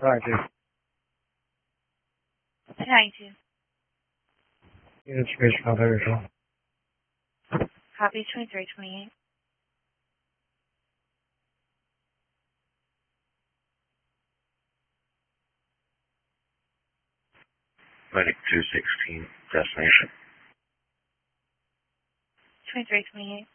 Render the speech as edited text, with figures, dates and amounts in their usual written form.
Roger. 292. Unit space contact. Copy 2328. Medic 216, destination. 2328.